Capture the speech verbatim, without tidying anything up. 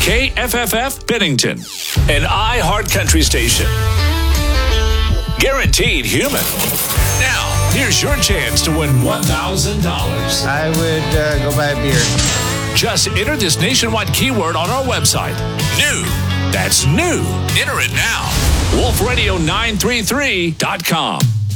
K F F F Bennington, an iHeart Country station. Guaranteed human. Now, here's your chance to win one thousand dollars. I would uh, go buy a beer. Just enter this nationwide keyword on our website. New. That's new. Enter it now. wolf radio nine three three dot com.